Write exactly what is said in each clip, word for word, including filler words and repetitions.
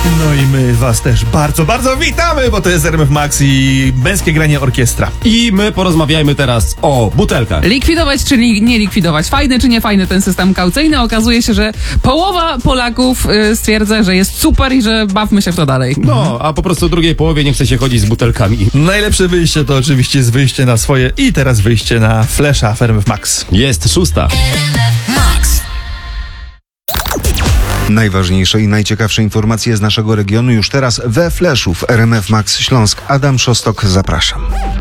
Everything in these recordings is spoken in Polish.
No i my was też bardzo, bardzo witamy, bo to jest R M F Max i męskie granie orkiestra. I my porozmawiajmy teraz o butelkach. Likwidować czy li- nie likwidować? Fajny czy nie fajny ten system kaucyjny? Okazuje się, że połowa Polaków y, stwierdza, że jest super i że bawmy się w to dalej. No, a po prostu w drugiej połowie nie chce się chodzić z butelkami. Najlepsze wyjście to oczywiście jest wyjście na swoje i teraz wyjście na Flesza w R M F Max. Jest szósta. Najważniejsze i najciekawsze informacje z naszego regionu już teraz we Fleszu w R M F Max Śląsk. Adam Szostok, zapraszam.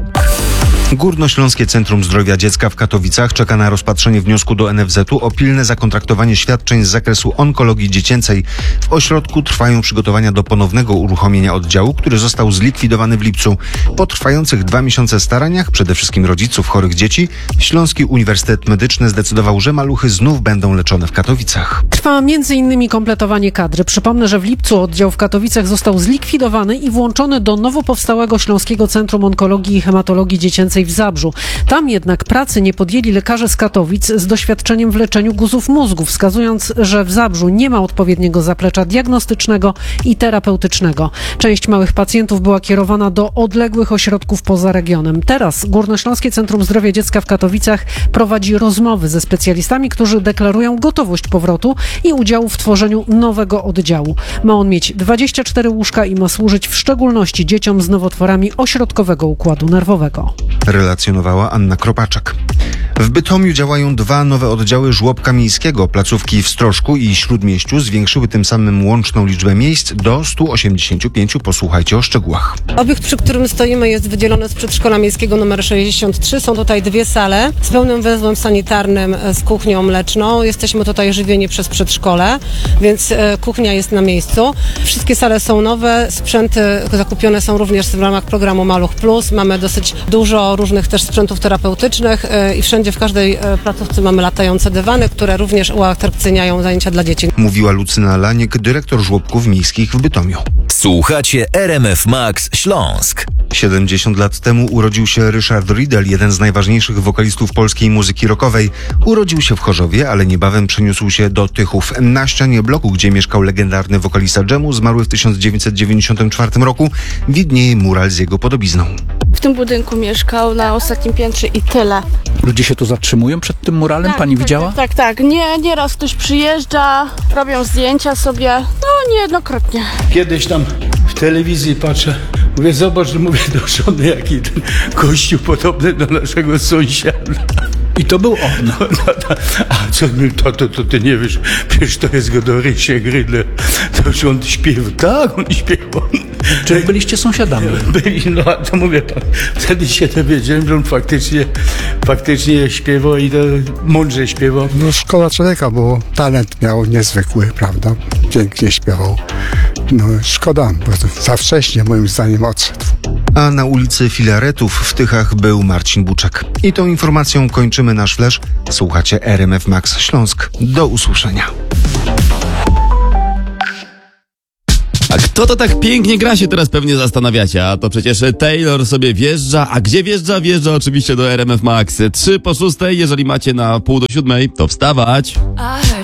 Górnośląskie Centrum Zdrowia Dziecka w Katowicach czeka na rozpatrzenie wniosku do N F Z u o pilne zakontraktowanie świadczeń z zakresu onkologii dziecięcej. W ośrodku trwają przygotowania do ponownego uruchomienia oddziału, który został zlikwidowany w lipcu. Po trwających dwa miesiące staraniach, przede wszystkim rodziców chorych dzieci, Śląski Uniwersytet Medyczny zdecydował, że maluchy znów będą leczone w Katowicach. Trwa między innymi kompletowanie kadry. Przypomnę, że w lipcu oddział w Katowicach został zlikwidowany i włączony do nowo powstałego Śląskiego Centrum Onkologii i Hematologii Dziecięcej w Zabrzu. Tam jednak pracy nie podjęli lekarze z Katowic z doświadczeniem w leczeniu guzów mózgu, wskazując, że w Zabrzu nie ma odpowiedniego zaplecza diagnostycznego i terapeutycznego. Część małych pacjentów była kierowana do odległych ośrodków poza regionem. Teraz Górnośląskie Centrum Zdrowia Dziecka w Katowicach prowadzi rozmowy ze specjalistami, którzy deklarują gotowość powrotu i udziału w tworzeniu nowego oddziału. Ma on mieć dwadzieścia cztery łóżka i ma służyć w szczególności dzieciom z nowotworami ośrodkowego układu nerwowego. Relacjonowała Anna Kropaczak. W Bytomiu działają dwa nowe oddziały żłobka miejskiego. Placówki w Stroszku i Śródmieściu zwiększyły tym samym łączną liczbę miejsc do stu osiemdziesięciu pięciu. Posłuchajcie o szczegółach. Obiekt, przy którym stoimy, jest wydzielony z przedszkola miejskiego numer sześćdziesiąt trzy. Są tutaj dwie sale z pełnym węzłem sanitarnym, z kuchnią mleczną. Jesteśmy tutaj żywieni przez przedszkole, więc kuchnia jest na miejscu. Wszystkie sale są nowe, sprzęty zakupione są również w ramach programu Maluch Plus. Mamy dosyć dużo różnych też sprzętów terapeutycznych i wszędzie w każdej placówce mamy latające dywany, które również uatrakcyjniają zajęcia dla dzieci. Mówiła Lucyna Laniek, dyrektor żłobków miejskich w Bytomiu. Słuchacie R M F Max Śląsk. siedemdziesiąt lat temu urodził się Ryszard Riedel, jeden z najważniejszych wokalistów polskiej muzyki rockowej. Urodził się w Chorzowie, ale niebawem przeniósł się do Tychów. Na ścianie bloku, gdzie mieszkał legendarny wokalista dżemu, zmarły w tysiąc dziewięćset dziewięćdziesiątym czwartym roku, widnieje mural z jego podobizną. W tym budynku mieszkał na ostatnim piętrze i tyle. Ludzie się tu zatrzymują przed tym muralem? Tak, Pani tak, widziała? Tak, tak. Nie, nieraz ktoś przyjeżdża, robią zdjęcia sobie, no niejednokrotnie. Kiedyś tam w telewizji patrzę, mówię, zobacz, mówię do żony, jaki ten gościu podobny do naszego sąsiada. I to był on. No, no, no. A co mi, to, to, to ty nie wiesz, przecież to jest Godorysie Grydler. To już on śpiewa. Tak, on śpiewał. Czy byliście sąsiadami? Byli, no a to mówię, to, wtedy się dowiedziałem, że on faktycznie, faktycznie śpiewał i to mądrze śpiewał. No szkoda człowieka, bo talent miał niezwykły, prawda? Pięknie śpiewał. No szkoda, bo to za wcześnie moim zdaniem odszedł. A na ulicy Filaretów w Tychach był Marcin Buczek. I tą informacją kończymy nasz flash. Słuchacie R M F Max Śląsk. Do usłyszenia. A kto to tak pięknie gra, się teraz pewnie zastanawiacie, a to przecież Taylor sobie wjeżdża, a gdzie wjeżdża? Wjeżdża oczywiście do R M F Max. Trzy po szóstej, jeżeli macie na pół do siódmej, to wstawać.